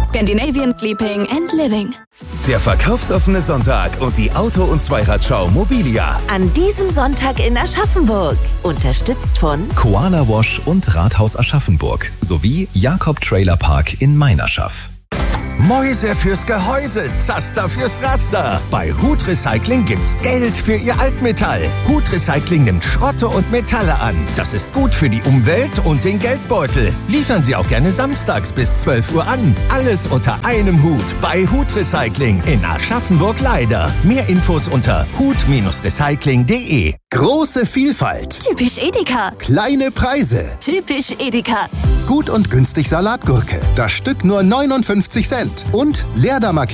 Scandinavian Sleeping and Living. Der verkaufsoffene Sonntag und die Auto- und Zweiradschau Mobilia. An diesem Sonntag in Aschaffenburg. Unterstützt von Koala Wash und Rathaus Aschaffenburg sowie Jakob Trailer Park in Meinerschaff. Mäuse fürs Gehäuse, Zaster fürs Raster. Bei Hut Recycling gibt's Geld für Ihr Altmetall. Hut Recycling nimmt Schrotte und Metalle an. Das ist gut für die Umwelt und den Geldbeutel. Liefern Sie auch gerne samstags bis 12 Uhr an. Alles unter einem Hut bei Hut Recycling in Aschaffenburg-Leider. Mehr Infos unter hut-recycling.de. Große Vielfalt. Typisch Edeka. Kleine Preise. Typisch Edeka. Gut und günstig Salatgurke. Das Stück nur 59 Cent. Und Leerdammer